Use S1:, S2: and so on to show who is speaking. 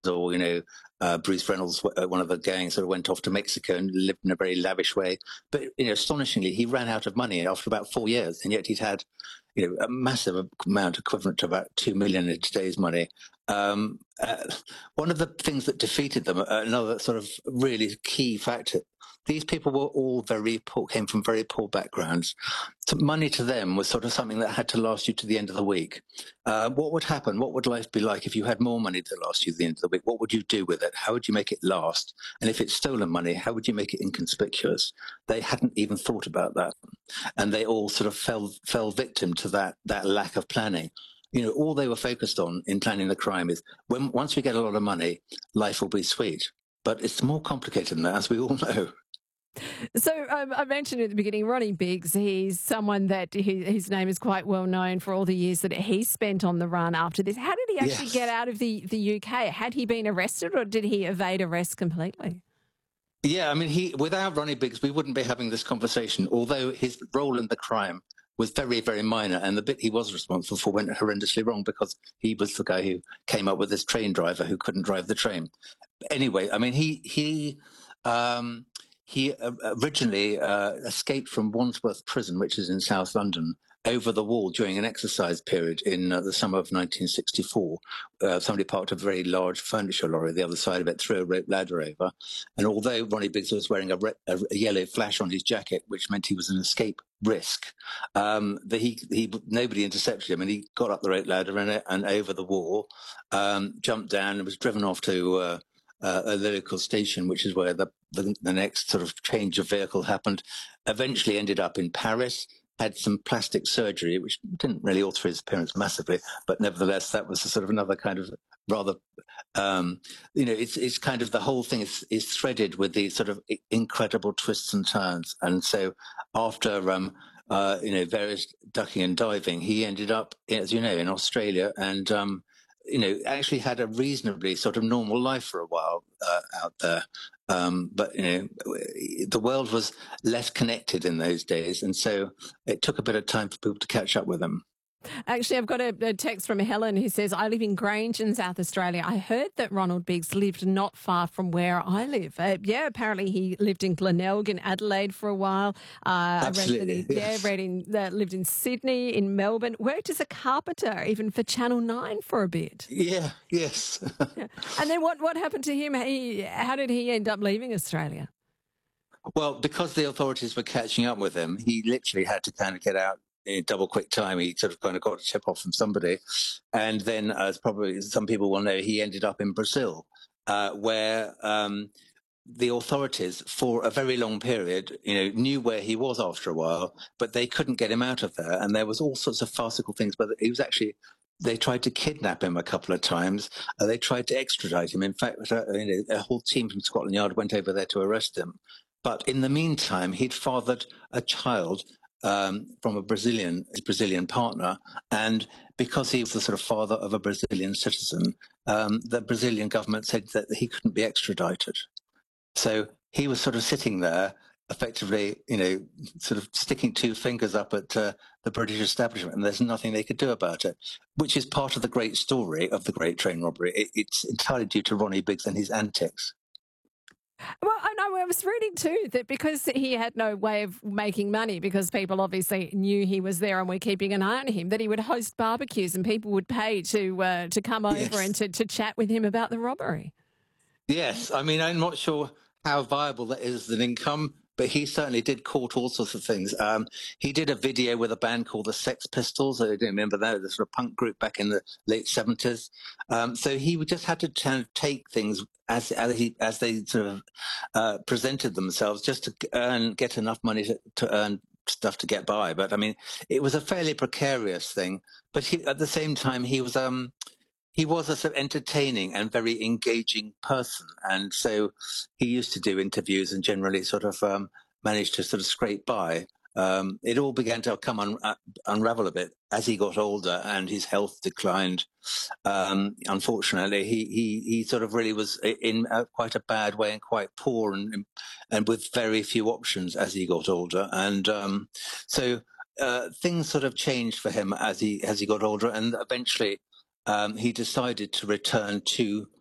S1: or, Bruce Reynolds, one of the gang, sort of went off to Mexico and lived in a very lavish way. But, astonishingly, he ran out of money after about 4 years, and yet he'd had, a massive amount equivalent to about 2 million in today's money. One of the things that defeated them, another sort of really key factor, these people were all very poor, came from very poor backgrounds. So money to them was sort of something that had to last you to the end of the week. What would happen? What would life be like if you had more money to last you to the end of the week? What would you do with it? How would you make it last? And if it's stolen money, how would you make it inconspicuous? They hadn't even thought about that. And they all sort of fell victim to that lack of planning. All they were focused on in planning the crime is once we get a lot of money, life will be sweet. But it's more complicated than that, as we all know.
S2: So I mentioned at the beginning, Ronnie Biggs, he's someone that his name is quite well known for all the years that he spent on the run after this. How did he actually get out of the UK? Had he been arrested or did he evade arrest completely?
S1: Yeah, I mean, without Ronnie Biggs, we wouldn't be having this conversation, although his role in the crime was very, very minor. And the bit he was responsible for went horrendously wrong because he was the guy who came up with this train driver who couldn't drive the train. Anyway, I mean, he originally escaped from Wandsworth Prison, which is in South London, over the wall during an exercise period in the summer of 1964. Somebody parked a very large furniture lorry the other side of it, threw a rope ladder over. And although Ronnie Biggs was wearing a yellow flash on his jacket, which meant he was an escape risk, nobody intercepted him, and he got up the rope ladder and over the wall, jumped down and was driven off to a local station, which is where the next sort of change of vehicle happened. Eventually ended up in Paris, had some plastic surgery, which didn't really alter his appearance massively, but nevertheless, that was sort of another kind of rather, it's kind of the whole thing is threaded with these sort of incredible twists and turns. And so after, various ducking and diving, he ended up, as you know, in Australia and, actually had a reasonably sort of normal life for a while out there. But, the world was less connected in those days. And so it took a bit of time for people to catch up with him.
S2: Actually, I've got a text from Helen who says, I live in Grange in South Australia. I heard that Ronald Biggs lived not far from where I live. Apparently he lived in Glenelg, Adelaide for a while.
S1: Absolutely.
S2: Lived in Sydney, in Melbourne, worked as a carpenter, even for Channel 9 for a bit.
S1: Yeah, yes.
S2: Yeah. And then what happened to him? How did he end up leaving Australia?
S1: Well, because the authorities were catching up with him, he literally had to kind of get out in double quick time. He sort of kind of got a tip off from somebody. And then, as probably some people will know, he ended up in Brazil, where the authorities, for a very long period, knew where he was after a while, but they couldn't get him out of there. And there was all sorts of farcical things, but he was actually... They tried to kidnap him a couple of times. They tried to extradite him. In fact, a whole team from Scotland Yard went over there to arrest him. But in the meantime, he'd fathered a child from his Brazilian partner. And because he was the sort of father of a Brazilian citizen, the Brazilian government said that he couldn't be extradited. So he was sort of sitting there, effectively, sort of sticking two fingers up at the British establishment, and there's nothing they could do about it, which is part of the great story of the Great Train Robbery. It's entirely due to Ronnie Biggs and his antics.
S2: Well, I was reading too that because he had no way of making money, because people obviously knew he was there and were keeping an eye on him, that he would host barbecues and people would pay to come over and to chat with him about the robbery.
S1: Yes, I mean, I'm not sure how viable that is as an income, but he certainly did court all sorts of things. He did a video with a band called the Sex Pistols. I don't remember that, the sort of punk group back in the late 70s. So he just had to kind of take things as they sort of presented themselves, just to get enough money to earn stuff to get by. But I mean, it was a fairly precarious thing. But at the same time, he was a sort of entertaining and very engaging person. And so he used to do interviews and generally sort of managed to sort of scrape by. It all began to unravel a bit as he got older and his health declined. Unfortunately, he sort of really was in quite a bad way and quite poor and with very few options as he got older. And so things sort of changed for him as he got older, and eventually he decided to return to